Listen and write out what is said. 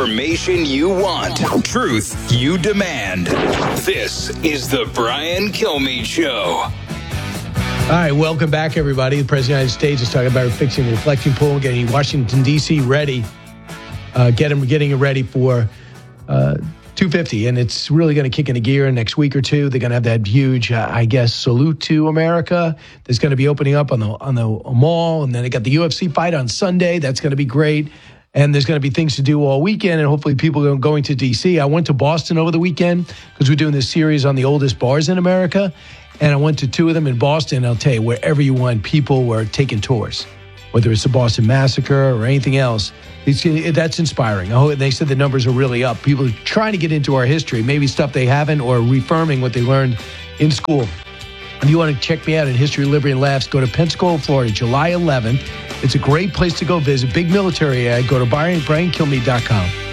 Information you want. Truth you demand. This is the Brian Kilmeade Show. All right, welcome back, everybody. The President of the United States is talking about fixing the reflecting pool, getting Washington, D.C. ready, getting it ready for 250, and it's really going to kick into gear in next week or two. They're going to have that huge, salute to America. There's going to be opening up on the mall, and then they got the UFC fight on Sunday. That's going to be great. And there's going to be things to do all weekend, and hopefully people are going to D.C. I went to Boston over the weekend because we're doing this series on the oldest bars in America. And I went to two of them in Boston. I'll tell you, wherever you went, people were taking tours, whether it's the Boston Massacre or anything else. That's inspiring. And they said the numbers are really up. People are trying to get into our history, maybe stuff they haven't, or reaffirming what they learned in school. If you want to check me out in History, Liberty, and Laughs, go to Pensacola, Florida, July 11th. It's a great place to go visit. Big military ad. Go to BrianKilmeade.com.